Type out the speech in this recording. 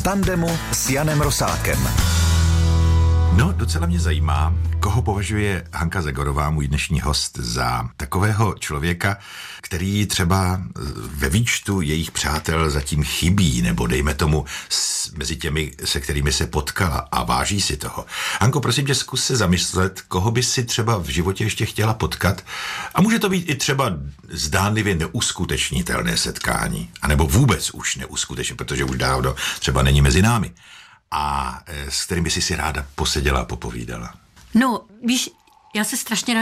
tandemu s Janem Rosátkem. No, docela mě zajímá, koho považuje Hanka Zagorová, můj dnešní host, za takového člověka, který třeba ve výčtu jejich přátel zatím chybí, nebo dejme tomu mezi těmi, se kterými se potkala a váží si toho. Hanko, prosím tě, zkus se zamyslet, koho by si třeba v životě ještě chtěla potkat, a může to být i třeba zdánlivě neuskutečnitelné setkání, anebo vůbec už neuskutečné, protože už dávno třeba není mezi námi. A s kterými si ráda poseděla a popovídala? No, víš, já se strašně